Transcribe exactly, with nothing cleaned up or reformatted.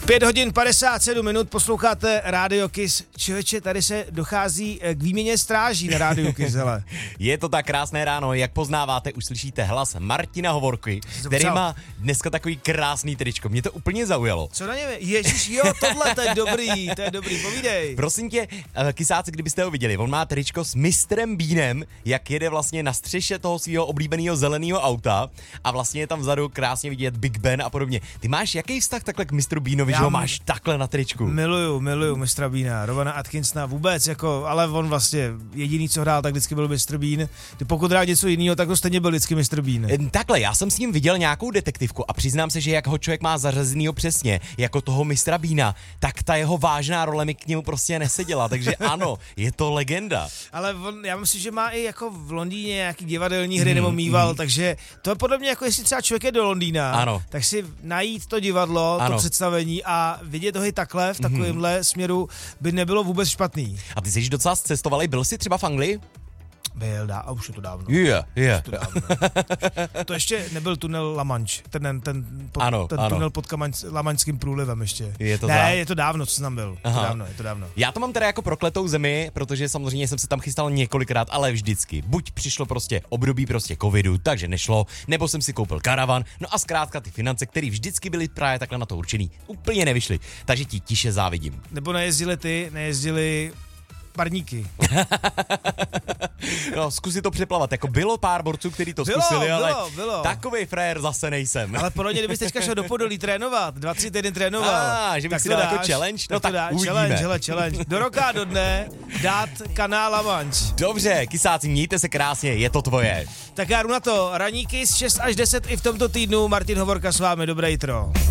pět hodin padesát sedm minut, posloucháte Radio Kiss. Člověče, tady se dochází k výměně stráží na Radio Kiss, hele. Je to tak krásné ráno, jak poznáváte, už slyšíte hlas Martina Hovorky, který má dneska takový krásný tričko. Mě to úplně zaujalo. Co na něm je? Ježiš, jo, tohle, to je dobrý, to je dobrý, povídej. Prosím tě, kysáci, kdybyste ho viděli, on má tričko s mistrem Beanem, jak jede vlastně na střeše toho svého oblíbeného zeleného auta a vlastně je tam vzadu krásně vidět Big Ben a podobně. Ty máš jaký vztah takhle k mistru Beanovi, že ho máš takhle na tričku? Miluju, miluju mistra Beana, Rovana Atkinsona vůbec, jako, ale on vlastně jediný, co hrál, tak vždycky byl mistr Bean. Ty pokud hrál něco jiného, tak to stejně byl vždycky mistr Bean. Takhle, já jsem s ním viděl nějakou detektivku a přiznám se, že jak ho člověk má zařazenýho přesně, jako toho mistra Beana, tak ta jeho vážná role mi k němu prostě neseděla, takže ano, je to legenda. Ale on, já myslím, že má i jako v Londýně nějaký divadelní hry mm, nebo mýval, mm. takže to je podobně jako jestli třeba člověk je do Londýna, ano. tak si najít to divadlo, ano. to představení a vidět ho i takhle, v takovémhle mm. směru by nebylo vůbec špatný. A ty jsi docela cestovalý, byl jsi třeba v Anglii? Byl, dá, a už je to dávno. Yeah, yeah. To, dávno. To ještě nebyl tunel La Manche, ten, ten, pod, ano, ten ano. tunel pod Lamaňským průlivem ještě. Je to ne, zá... je to dávno, co jsem tam byl. Je to dávno, je to dávno. Já to mám teda jako prokletou zemi, protože samozřejmě jsem se tam chystal několikrát, ale vždycky. Buď přišlo prostě období prostě covidu, takže nešlo, nebo jsem si koupil karavan, no a zkrátka ty finance, které vždycky byly právě takhle na to určený, úplně nevyšly. Takže ti tiše závidím. Nebo nejezdili ty, nejezdili parníky. No, zkusit to přeplavat. Jako bylo pár borců, kteří to bylo, zkusili, bylo, ale bylo. Takovej frér zase nejsem. Ale podle mě, kdybyste teďka šel do Podolí trénovat, dva, tři týdny trénoval. A, že bych si dal jako challenge? No tak, tak uvidíme. Challenge, hele, challenge. Do roka a do dne dát kanál La Manche. Dobře, kysáci, mějte se krásně, je to tvoje. Tak já jdu na to. Raníky z šest až deset i v tomto týdnu. Martin Hovorka s vámi, dobré jitro.